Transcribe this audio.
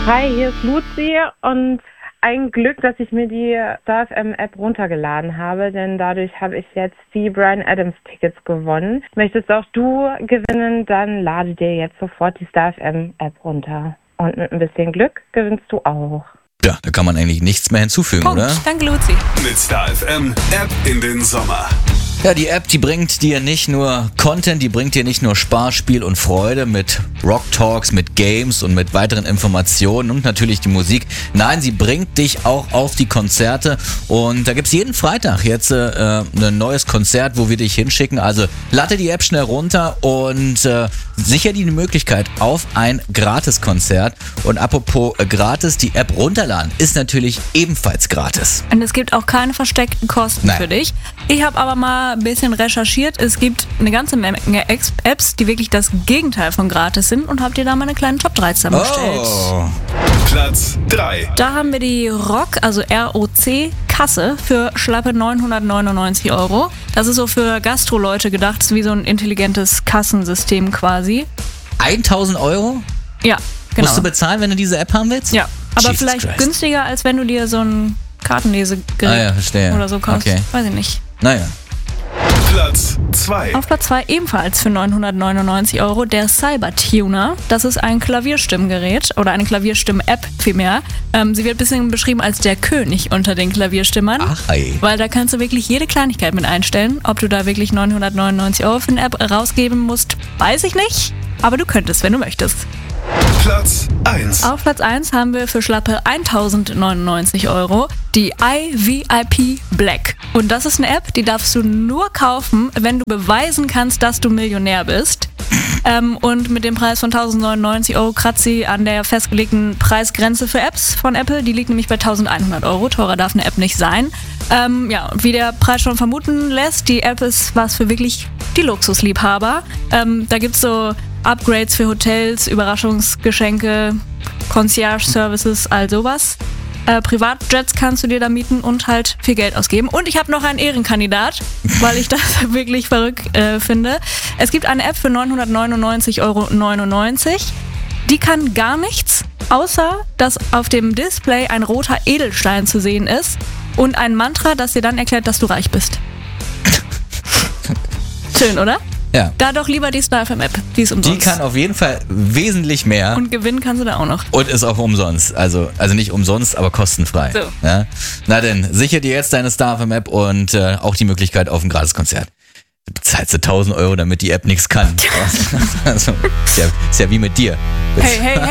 Hi, hier ist Luzi und ein Glück, dass ich mir die Star FM App runtergeladen habe, denn dadurch habe ich jetzt die Bryan Adams Tickets gewonnen. Möchtest auch du gewinnen, dann lade dir jetzt sofort die Star FM App runter. Und mit ein bisschen Glück gewinnst du auch. Ja, da kann man eigentlich nichts mehr hinzufügen, Punkt. oder? Danke, Luzi. Mit Star FM App in den Sommer. Ja, die App, die bringt dir nicht nur Content, die bringt dir nicht nur Spaß, Spiel und Freude mit Rock Talks, mit Games und mit weiteren Informationen und natürlich die Musik. Nein, sie bringt dich auch auf die Konzerte und da gibt's jeden Freitag jetzt ein neues Konzert, wo wir dich hinschicken. Also lade die App schnell runter und sicher dir die Möglichkeit auf ein Gratiskonzert. Und apropos gratis, die App runterladen ist natürlich ebenfalls gratis. Und es gibt auch keine versteckten Kosten für dich. Ich habe aber mal ein bisschen recherchiert. Es gibt eine ganze Menge Apps, die wirklich das Gegenteil von gratis sind und habe dir da mal eine kleine Top 3 zusammengestellt. Oh. Platz 3. Da haben wir die ROC, also ROC Kasse für schlappe 999 €. Das ist so für Gastro-Leute gedacht, das ist wie so ein intelligentes Kassensystem quasi. 1.000 €? Ja, genau. Musst du bezahlen, wenn du diese App haben willst? Ja, aber Jesus vielleicht Christ. günstiger, als wenn du dir so ein Kartenlesegerät verstehe. oder so kaufst. Okay. Weiß ich nicht. Naja. Platz 2. Auf Platz 2 ebenfalls für 999 € der Cybertuner. Das ist ein Klavierstimmgerät oder eine Klavierstimmen-App vielmehr. Sie wird ein bisschen beschrieben als der König unter den Klavierstimmern. Ach, hey. Weil da kannst du wirklich jede Kleinigkeit mit einstellen. Ob du da wirklich 999 € für eine App rausgeben musst, weiß ich nicht. Aber du könntest, wenn du möchtest. Platz 1. Auf Platz 1 haben wir für schlappe 1.099 € die iVIP Black. Und das ist eine App, die darfst du nur kaufen, wenn du beweisen kannst, dass du Millionär bist. Und mit dem Preis von 1.099 € kratzt sie an der festgelegten Preisgrenze für Apps von Apple. Die liegt nämlich bei 1.100 €. Teurer darf eine App nicht sein. Wie der Preis schon vermuten lässt, die App ist was für wirklich die Luxusliebhaber. Da gibt's so Upgrades für Hotels, Überraschungsgeschenke, Concierge-Services, all sowas. Privatjets kannst du dir da mieten und halt viel Geld ausgeben. Und ich habe noch einen Ehrenkandidat, weil ich das wirklich verrückt finde. Es gibt eine App für 999,99 €. Die kann gar nichts, außer dass auf dem Display ein roter Edelstein zu sehen ist und ein Mantra, das dir dann erklärt, dass du reich bist. Schön, oder? Ja. Da doch lieber die Star FM App, die ist umsonst. Die kann auf jeden Fall wesentlich mehr. Und gewinnen kannst du da auch noch. Und ist auch umsonst. Also nicht umsonst, aber kostenfrei. So. Ja? Na denn, sicher dir jetzt deine Star FM App und auch die Möglichkeit auf ein Gratiskonzert. Du bezahlst 1.000 €, damit die App nichts kann. Also, ist ja wie mit dir. Hey.